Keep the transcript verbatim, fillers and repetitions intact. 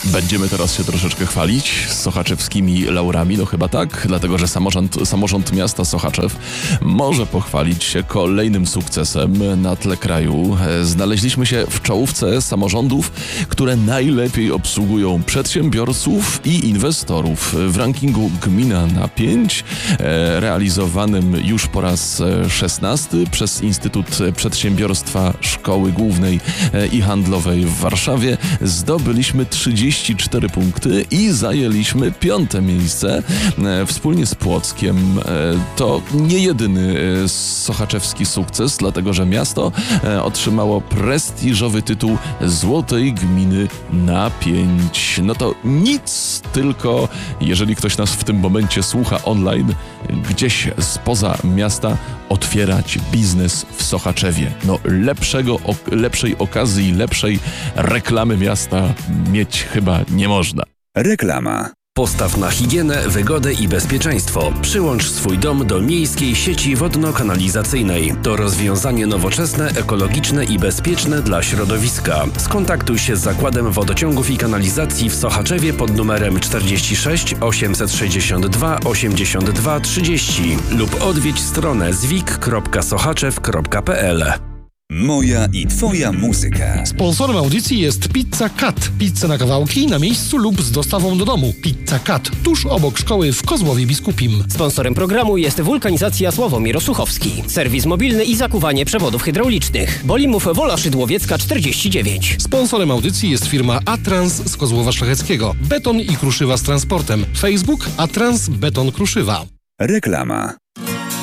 Będziemy teraz się troszeczkę chwalić sochaczewskimi laurami, no chyba tak, dlatego że samorząd, samorząd miasta Sochaczew może pochwalić się kolejnym sukcesem na tle kraju. Znaleźliśmy się w czołówce samorządów, które najlepiej obsługują przedsiębiorców i inwestorów. W rankingu Gmina na pięć, realizowanym już po raz szesnasty przez Instytut Przedsiębiorstwa Szkoły Głównej i Handlowej w Warszawie, zdobyliśmy trzydzieści cztery punkty i zajęliśmy piąte miejsce wspólnie z Płockiem. To nie jedyny sochaczewski sukces, dlatego że miasto otrzymało prestiżowy tytuł Złotej Gminy na pięć. No to nic, tylko jeżeli ktoś nas w tym momencie słucha online, gdzieś spoza miasta, otwierać biznes w Sochaczewie. No lepszego, lepszej okazji, lepszej reklamy miasta mieć chyba nie można. Reklama. Postaw na higienę, wygodę i bezpieczeństwo. Przyłącz swój dom do miejskiej sieci wodno-kanalizacyjnej. To rozwiązanie nowoczesne, ekologiczne i bezpieczne dla środowiska. Skontaktuj się z Zakładem Wodociągów i Kanalizacji w Sochaczewie pod numerem czterdzieści sześć osiemset sześćdziesiąt dwa osiemdziesiąt dwa trzydzieści lub odwiedź stronę zwik kropka sochaczew kropka p l. Moja i twoja muzyka. Sponsorem audycji jest Pizza Cut. Pizza na kawałki, na miejscu lub z dostawą do domu. Pizza Cut, tuż obok szkoły w Kozłowie Biskupim. Sponsorem programu jest Wulkanizacja Sławomir Osuchowski. Serwis mobilny i zakuwanie przewodów hydraulicznych. Bolimów Wola Szydłowiecka czterdzieści dziewięć. Sponsorem audycji jest firma Atrans z Kozłowa Szlacheckiego. Beton i kruszywa z transportem. Facebook Atrans Beton Kruszywa. Reklama.